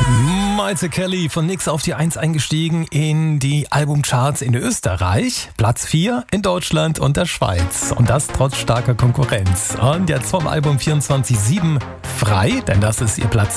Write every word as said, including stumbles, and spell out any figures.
Maite Kelly von Nix auf die eins eingestiegen in die Albumcharts in Österreich, Platz vier in Deutschland und der Schweiz. Und das trotz starker Konkurrenz. Und jetzt vom Album vierundzwanzig sieben frei, denn das ist ihr Platz